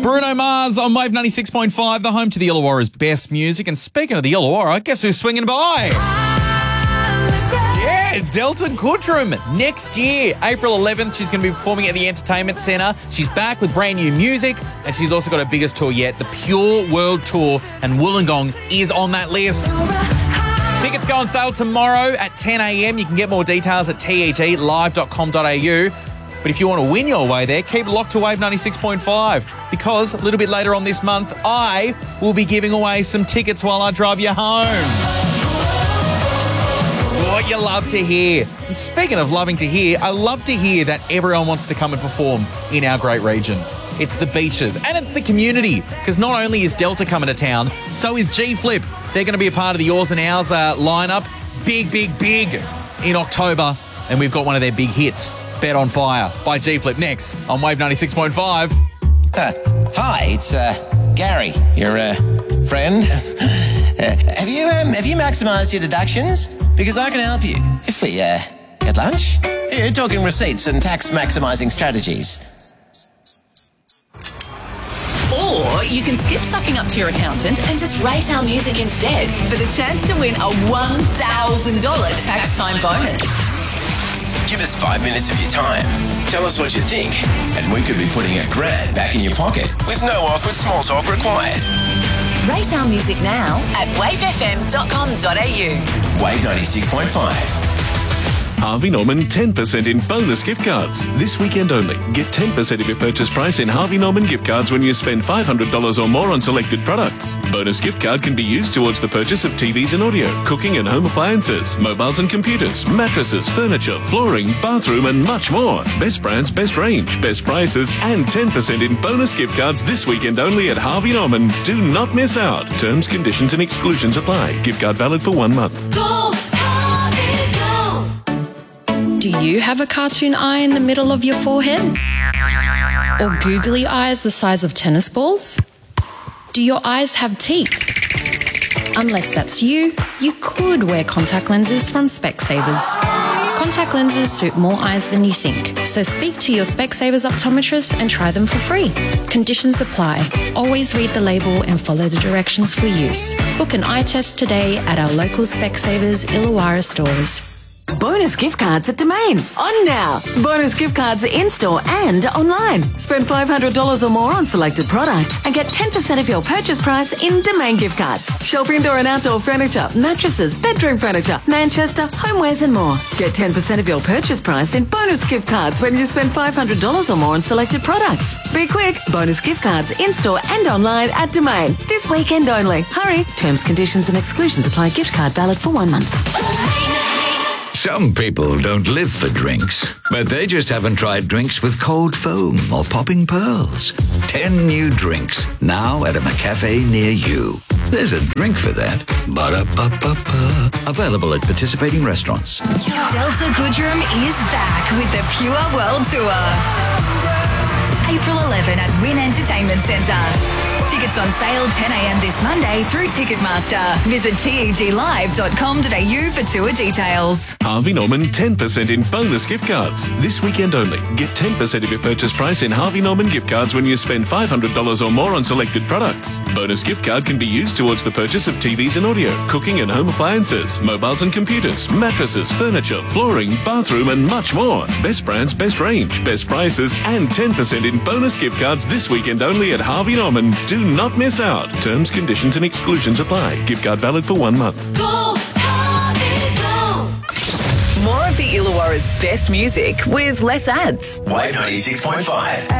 Bruno Mars on Wave 96.5, the home to the Illawarra's best music. And speaking of the Illawarra, guess who's swinging by? Yeah, Delta Goodrem. Next year, April 11th, she's going to be performing at the Entertainment Centre. She's back with brand new music, and she's also got her biggest tour yet, the Pure World Tour, and Wollongong is on that list. Tickets go on sale tomorrow at 10 a.m. You can get more details at teglive.com.au. But if you want to win your way there, keep it locked to Wave 96.5 because a little bit later on this month, I will be giving away some tickets while I drive you home. What you love to hear. And speaking of loving to hear, I love to hear that everyone wants to come and perform in our great region. It's the beaches and it's the community because not only is Delta coming to town, so is G-Flip. They're going to be a part of the Yours and Ours lineup. Big in October. And we've got one of their big hits, Bet on Fire by G-Flip, next on Wave 96.5. Hi, it's Gary, your friend. Have you maximised your deductions? Because I can help you if we get lunch. You're talking receipts and tax maximising strategies. Or you can skip sucking up to your accountant and just rate our music instead for the chance to win a $1,000 tax time bonus. Give us 5 minutes of your time. Tell us what you think, and we could be putting $1,000 back in your pocket with no awkward small talk required. Rate our music now at wavefm.com.au. Wave 96.5. Harvey Norman 10% in bonus gift cards. This weekend only. Get 10% of your purchase price in Harvey Norman gift cards when you spend $500 or more on selected products. Bonus gift card can be used towards the purchase of TVs and audio, cooking and home appliances, mobiles and computers, mattresses, furniture, flooring, bathroom and much more. Best brands, best range, best prices and 10% in bonus gift cards this weekend only at Harvey Norman. Do not miss out. Terms, conditions and exclusions apply. Gift card valid for 1 month. Go, Harvey, go! Do you have a cartoon eye in the middle of your forehead? Or googly eyes the size of tennis balls? Do your eyes have teeth? Unless that's you, you could wear contact lenses from Specsavers. Contact lenses suit more eyes than you think, so speak to your Specsavers optometrist and try them for free. Conditions apply. Always read the label and follow the directions for use. Book an eye test today at our local Specsavers Illawarra stores. Bonus gift cards at Domain. On now. Bonus gift cards in-store and online. Spend $500 or more on selected products and get 10% of your purchase price in Domain gift cards. Shelf indoor and outdoor furniture, mattresses, bedroom furniture, Manchester, homewares and more. Get 10% of your purchase price in bonus gift cards when you spend $500 or more on selected products. Be quick. Bonus gift cards in-store and online at Domain. This weekend only. Hurry. Terms, conditions and exclusions apply. Gift card valid for 1 month. Some people don't live for drinks, but they just haven't tried drinks with cold foam or popping pearls. 10 new drinks, now at a McCafe near you. There's a drink for that. Ba-da-ba-ba-ba. Available at participating restaurants. Delta Goodrem is back with the Pure World Tour. April 11 at Wynn Entertainment Centre. Tickets on sale 10 a.m. this Monday through Ticketmaster. Visit teglive.com.au for tour details. Harvey Norman 10% in bonus gift cards. This weekend only. Get 10% of your purchase price in Harvey Norman gift cards when you spend $500 or more on selected products. Bonus gift card can be used towards the purchase of TVs and audio, cooking and home appliances, mobiles and computers, mattresses, furniture, flooring, bathroom and much more. Best brands, best range, best prices and 10% in bonus gift cards this weekend only at Harvey Norman. Do not miss out. Terms, conditions and exclusions apply. Gift card valid for 1 month. Go, Harvey, go! More of the Illawarra's best music with less ads. Wave 96.5.